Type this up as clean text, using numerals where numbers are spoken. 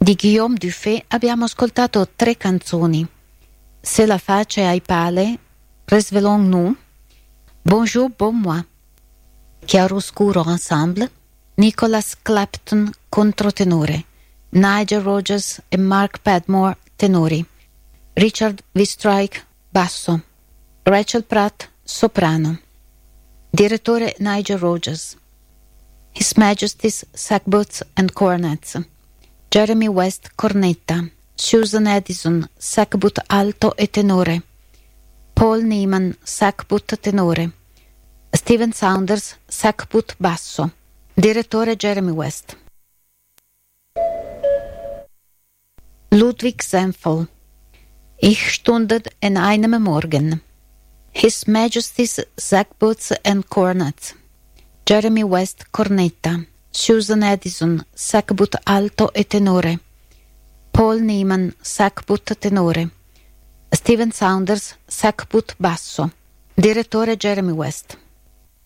Di Guillaume Dufay abbiamo ascoltato 3 canzoni: Se la face ai pale, Resvelons-nous, Bonjour bon moi, Chiaroscuro Ensemble, Nicholas Clapton controtenore, Nigel Rogers e Mark Padmore tenori, Richard Wistreich basso, Rachel Pratt soprano. Direttore Nigel Rogers. His Majesty's Sackbuts and Cornets, Jeremy West cornetta, Susan Addison sackbut alto e tenore, Paul Neiman sackbut tenore, Steven Saunders sackbut basso. Direttore Jeremy West. Ludwig Senfel. Ich stundet in einem Morgen. His Majesty's Sackbuts and Cornets, Jeremy West cornetta, Susan Addison sackbut alto e tenore, Paul Neiman sackbut tenore, Steven Saunders sackbut basso. Direttore Jeremy West.